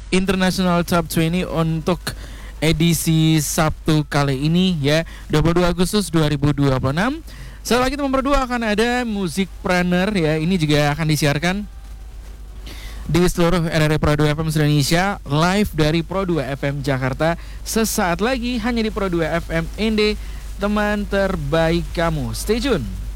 International Top 20 untuk edisi Sabtu kali ini ya, 22 Agustus 2026. Setelah lagi nomor 2 akan ada Musikpreneur ya. Ini juga akan disiarkan di seluruh RRI Pro 2 FM Indonesia, live dari Pro 2 FM Jakarta. Sesaat lagi hanya di Pro 2 FM ND, teman terbaik kamu. Stay tune.